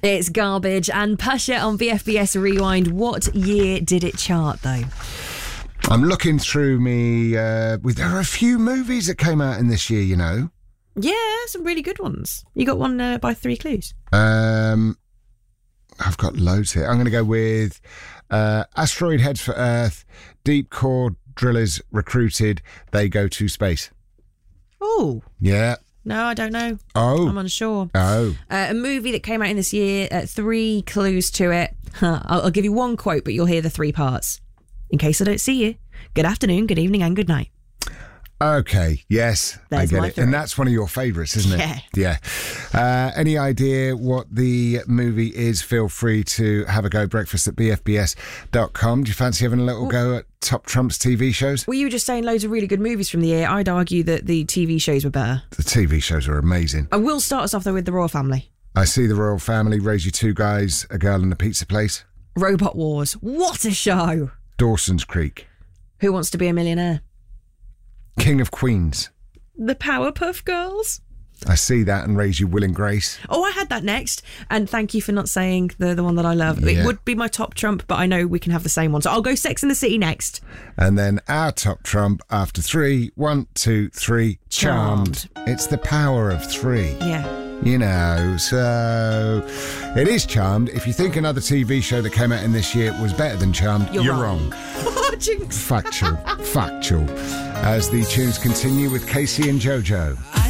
It's garbage. And Pusha on BFBS Rewind. What year did it chart, though? I'm looking through me. There are a few movies that came out in this year, you know. Yeah, some really good ones. You got one by 3 clues. I've got loads here. I'm going to go with Asteroid Heads for Earth, Deep Core Drillers Recruited, They Go to Space. Oh. Yeah. No, I don't know. Oh. I'm unsure. Oh. A movie that came out in this year, 3 clues to it. I'll give you one quote, but you'll hear the 3 parts. In case I don't see you, good afternoon, good evening, and good night. Okay, yes, There's I get my it. 3. And that's one of your favourites, isn't it? Yeah. Yeah. Any idea what the movie is? Feel free to have a go. Breakfast at bfbs.com. Do you fancy having a little go at Top Trump's TV shows? Well, you were just saying loads of really good movies from the year. I'd argue that the TV shows were better. The TV shows are amazing. I will start us off, though, with The Royal Family. I See the Royal Family, Raise You 2 Guys, A Girl and a Pizza Place. Robot Wars. What a show! Dawson's Creek. Who Wants to Be a Millionaire? King of Queens. The Powerpuff Girls. I See That and Raise You Will and Grace. Oh, I had that next. And thank you for not saying the one that I love. Yeah. It would be my top trump, but I know we can have the same one. So I'll go Sex and the City next. And then our top trump after 3. 1, 2, 3. Charmed. It's the power of 3. Yeah. You know, so it is Charmed. If you think another TV show that came out in this year was better than Charmed, you're wrong. Jinx. Factual. As the tunes continue with Casey and JoJo.